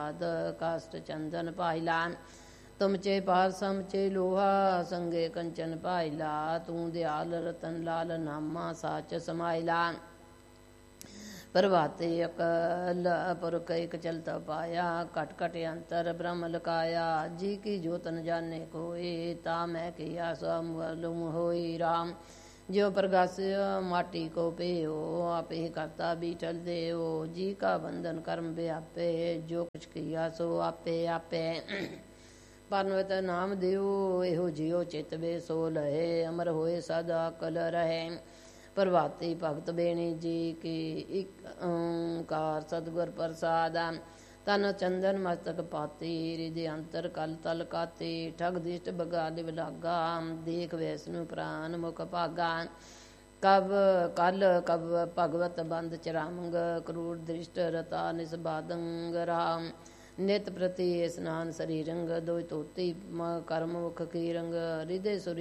प्रसाद काष्ट चंदन पाइला। तुम चे पार सम चे लोहा संगे कंचन पाइला। तू दयाल रतन लाल नामा साच समाइला। प्रभाते अकल पुरख एक चलता पाया। कट कट अंतर ब्रह्म लकाया। जी की जोत न जाने कोई ता मैं किया समलुम होई राम। जो प्रगास माटी को पेयो आपे करता बीठल देओ। जी का बंधन कर्म व्यापे जो कुछ किया सो आपे आपे। परमत नाम देओ एहो जियो चित वे सो लहे। अमर होए सदा कल रहे। प्रभाती भगत बेणी जी की एक ओंकार सतगुर प्रसाद। तन चंदन मस्तक पाती हृदय अंतर कल तल काती। ठग दिष्ट बगा दिव लागा देख वैष्णु प्राण मुख भागा। कब कल कब भगवत बंद चरामंग क्रूर दृष्ट रता निस्बादंग राम। नित प्रति स्नान शरीरंग दो तोती कर्म मुख की रंग। हृदय सुरी